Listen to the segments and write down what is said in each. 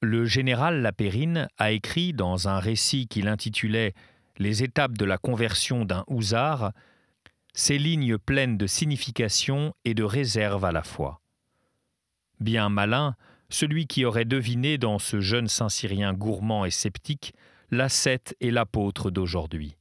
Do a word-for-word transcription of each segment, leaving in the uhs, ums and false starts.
Le général Lapérine a écrit dans un récit qu'il intitulait « Les étapes de la conversion d'un hussard » ces lignes pleines de signification et de réserve à la fois. Bien malin, celui qui aurait deviné dans ce jeune Saint-Cyrien gourmand et sceptique l'ascète et l'apôtre d'aujourd'hui.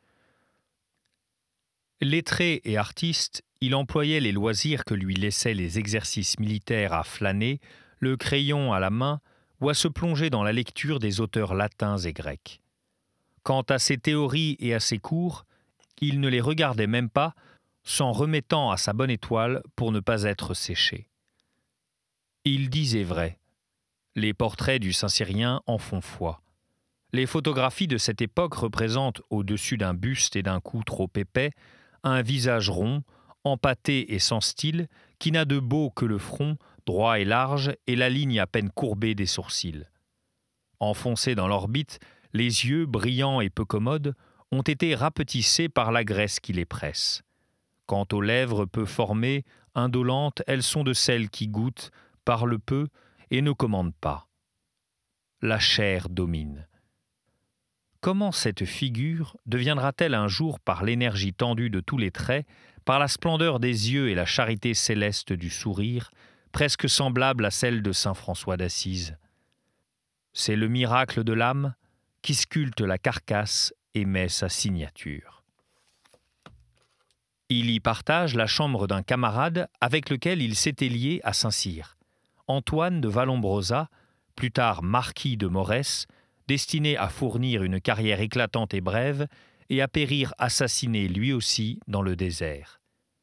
Lettré et artiste, il employait les loisirs que lui laissaient les exercices militaires à flâner, le crayon à la main, ou à se plonger dans la lecture des auteurs latins et grecs. Quant à ses théories et à ses cours, il ne les regardait même pas, s'en remettant à sa bonne étoile pour ne pas être séché. Il disait vrai. Les portraits du Saint-Cyrien en font foi. Les photographies de cette époque représentent, au-dessus d'un buste et d'un cou trop épais, un visage rond, empâté et sans style, qui n'a de beau que le front, droit et large, et la ligne à peine courbée des sourcils. Enfoncés dans l'orbite, les yeux, brillants et peu commodes, ont été rapetissés par la graisse qui les presse. Quant aux lèvres peu formées, indolentes, elles sont de celles qui goûtent, parlent peu et ne commandent pas. La chair domine. Comment cette figure deviendra-t-elle un jour, par l'énergie tendue de tous les traits, par la splendeur des yeux et la charité céleste du sourire, presque semblable à celle de saint François d'Assise? C'est le miracle de l'âme qui sculpte la carcasse et met sa signature. Il y partage la chambre d'un camarade avec lequel il s'était lié à Saint-Cyr, Antoine de Vallombrosa, plus tard marquis de Morès, destiné à fournir une carrière éclatante et brève et à périr assassiné lui aussi dans le désert.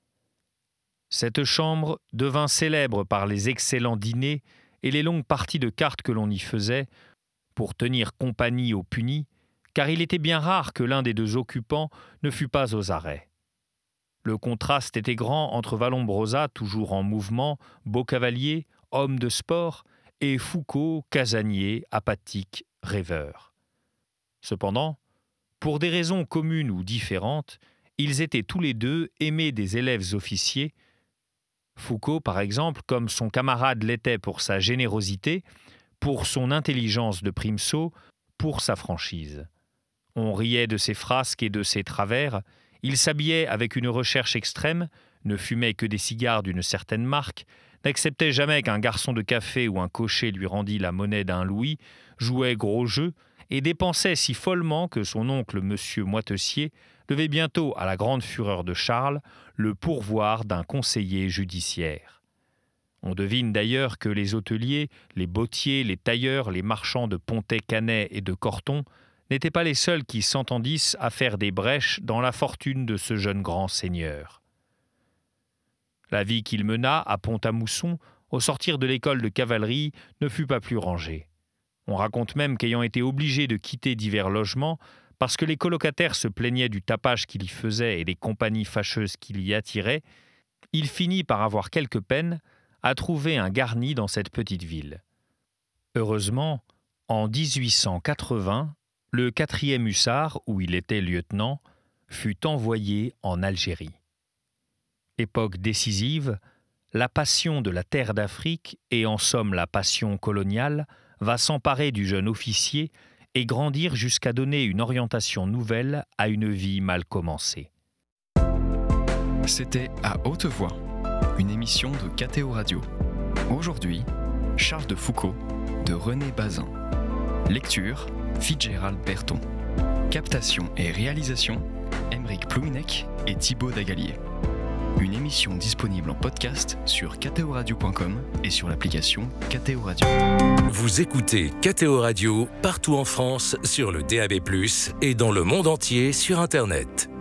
Cette chambre devint célèbre par les excellents dîners et les longues parties de cartes que l'on y faisait pour tenir compagnie aux punis, car il était bien rare que l'un des deux occupants ne fût pas aux arrêts. Le contraste était grand entre Vallombrosa, toujours en mouvement, beau cavalier, homme de sport, et Foucault, casanier, apathique, rêveur. Cependant, pour des raisons communes ou différentes, ils étaient tous les deux aimés des élèves officiers. Foucault, par exemple, comme son camarade l'était pour sa générosité, pour son intelligence de primesaut, pour sa franchise. On riait de ses frasques et de ses travers, il s'habillait avec une recherche extrême, ne fumait que des cigares d'une certaine marque, n'acceptait jamais qu'un garçon de café ou un cocher lui rendît la monnaie d'un louis, jouait gros jeu et dépensait si follement que son oncle monsieur Moitessier devait bientôt, à la grande fureur de Charles, le pourvoir d'un conseiller judiciaire. On devine d'ailleurs que les hôteliers, les bottiers, les tailleurs, les marchands de Pontet-Canet et de Corton n'étaient pas les seuls qui s'entendissent à faire des brèches dans la fortune de ce jeune grand seigneur. La vie qu'il mena à Pont-à-Mousson, au sortir de l'école de cavalerie, ne fut pas plus rangée. On raconte même qu'ayant été obligé de quitter divers logements, parce que les colocataires se plaignaient du tapage qu'il y faisait et des compagnies fâcheuses qu'il y attirait, il finit par avoir quelque peine à trouver un garni dans cette petite ville. Heureusement, en dix-huit cent quatre-vingts, le quatrième hussard, où il était lieutenant, fut envoyé en Algérie. Époque décisive, la passion de la terre d'Afrique, et en somme la passion coloniale, va s'emparer du jeune officier et grandir jusqu'à donner une orientation nouvelle à une vie mal commencée. C'était À haute voix, une émission de K T O Radio. Aujourd'hui, Charles de Foucault, de René Bazin. Lecture, Fitzgerald Berton. Captation et réalisation, Aymeric Plouminec et Thibaut Dagalier. Une émission disponible en podcast sur k t o radio point com et sur l'application K T O Radio. Vous écoutez K T O Radio partout en France sur le D A B plus, et dans le monde entier sur Internet.